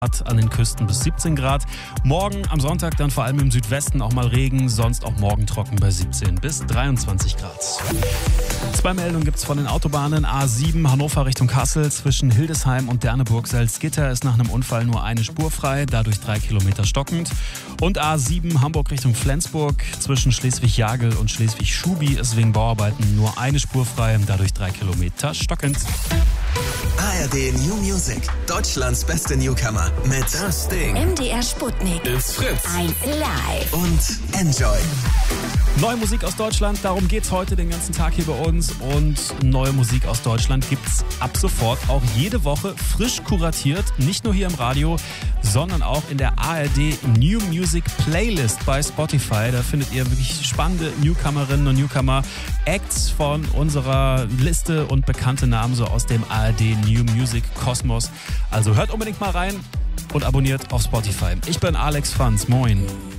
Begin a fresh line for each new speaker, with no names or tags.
an den Küsten bis 17 Grad. Morgen am Sonntag dann vor allem im Südwesten auch mal Regen, sonst auch morgen trocken bei 17 bis 23 Grad. 2 Meldungen gibt es von den Autobahnen. A7 Hannover Richtung Kassel zwischen Hildesheim und Derneburg-Salzgitter ist nach einem Unfall nur eine Spur frei, dadurch 3 Kilometer stockend. Und A7 Hamburg Richtung Flensburg zwischen Schleswig-Jagel und Schleswig-Schubi ist wegen Bauarbeiten nur eine Spur frei, dadurch 3 Kilometer stockend.
ARD New Music, Deutschlands beste Newcomer mit Das Ding.
MDR Sputnik.
Ist Fritz.
1 Live.
Und Enjoy.
Neue Musik aus Deutschland, darum geht's heute den ganzen Tag hier bei uns. Und neue Musik aus Deutschland gibt's ab sofort auch jede Woche frisch kuratiert. Nicht nur hier im Radio, sondern auch in der ARD New Music Playlist bei Spotify. Da findet ihr wirklich spannende Newcomerinnen und Newcomer, Acts von unserer Liste und bekannte Namen so aus dem ARD New Music Kosmos. Also hört unbedingt mal rein und abonniert auf Spotify. Ich bin Alex Franz, moin.